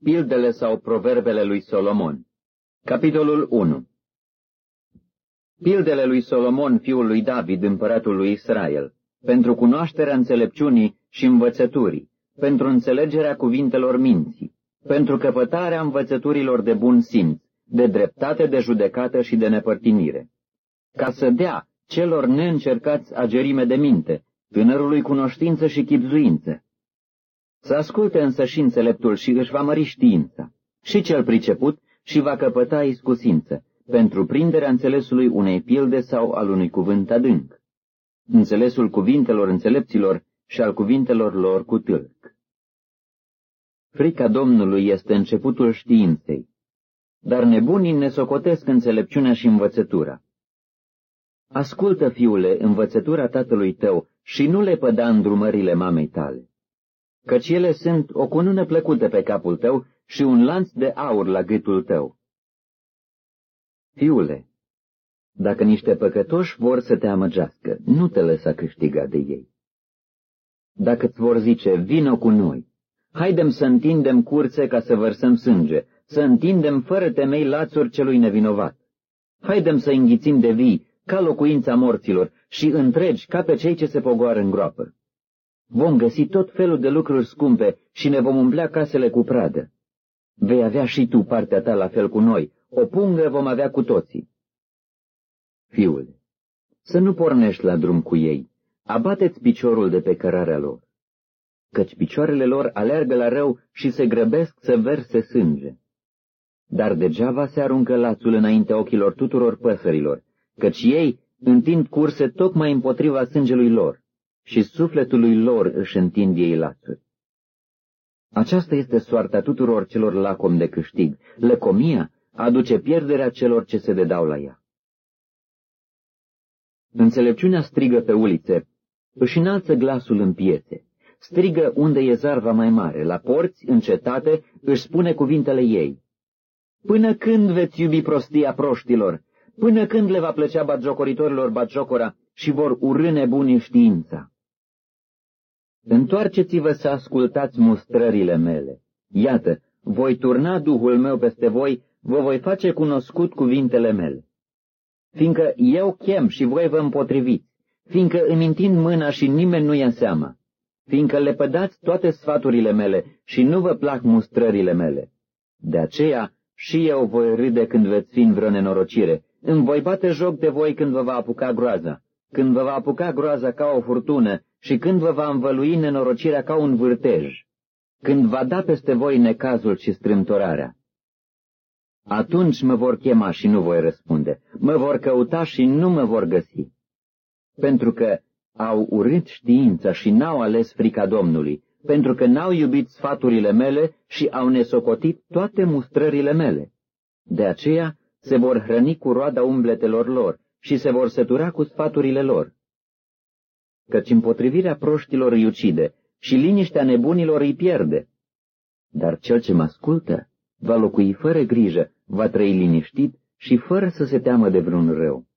Pildele sau proverbele lui Solomon. Capitolul 1. Pildele lui Solomon, fiul lui David, împăratul lui Israel, pentru cunoașterea înțelepciunii și învățăturii, pentru înțelegerea cuvintelor minții, pentru căpătarea învățăturilor de bun simț, de dreptate, de judecată și de nepărtinire, ca să dea celor neîncercați agerime de minte, tânărului cunoștință și chibzuință. Să asculte însă și înțeleptul și își va mări știința, și cel priceput și va căpăta iscusință, pentru prinderea înțelesului unei pilde sau al unui cuvânt adânc, înțelesul cuvintelor înțelepților și al cuvintelor lor cu tâlc. Frica Domnului este începutul științei, dar nebunii ne socotesc înțelepciunea și învățătura. Ascultă, fiule, învățătura tatălui tău și nu le păda îndrumările mamei tale, căci ele sunt o cunună plăcută pe capul tău și un lanț de aur la gâtul tău. Fiule, dacă niște păcătoși vor să te amăgească, nu te lăsa câștiga de ei. Dacă îți vor zice, vină cu noi, haidem să întindem curțe ca să vărsăm sânge, să întindem fără temei lațuri celui nevinovat. Haidem să înghițim de vii, ca locuința morților, și întregi ca pe cei ce se pogoară în groapă. Vom găsi tot felul de lucruri scumpe și ne vom umplea casele cu pradă. Vei avea și tu partea ta la fel cu noi, o pungă vom avea cu toții. Fiule, să nu pornești la drum cu ei, abate-ți piciorul de pe cărarea lor, căci picioarele lor aleargă la rău și se grăbesc să verse sânge. Dar degeaba se aruncă lațul înaintea ochilor tuturor păsărilor, căci ei întind curse tocmai împotriva sângelui lor și sufletului lor își întind ei lațuri. Aceasta este soarta tuturor celor lacomi de câștig. Lăcomia aduce pierderea celor ce se dedau la ea. Înțelepciunea strigă pe ulițe, își înalță glasul în piețe, strigă unde e zarva mai mare, la porți, în cetate, își spune cuvintele ei. Până când veți iubi prostia proștilor? Până când le va plăcea batjocoritorilor batjocora și vor urâ nebunii știința? Întoarceți-vă să ascultați mustrările mele. Iată, voi turna Duhul meu peste voi, vă voi face cunoscut cuvintele mele. Fiindcă eu chem și voi vă împotriviți, fiindcă îmi întind mâna și nimeni nu ia seama, fiindcă lepădați toate sfaturile mele și nu vă plac mustrările mele. De aceea și eu voi râde când veți fi în vreo nenorocire, îmi voi bate joc de voi când vă va apuca groaza, când vă va apuca groaza ca o furtună și când vă va învălui nenorocirea ca un vârtej, când va da peste voi necazul și strâmtorarea. Atunci mă vor chema și nu voi răspunde, mă vor căuta și nu mă vor găsi, pentru că au urât știința și n-au ales frica Domnului, pentru că n-au iubit sfaturile mele și au nesocotit toate mustrările mele. De aceea se vor hrăni cu roada umbletelor lor și se vor sătura cu sfaturile lor. Căci împotrivirea proștilor îi ucide și liniștea nebunilor îi pierde. Dar cel ce mă ascultă va locui fără grijă, va trăi liniștit și fără să se teamă de vreun rău.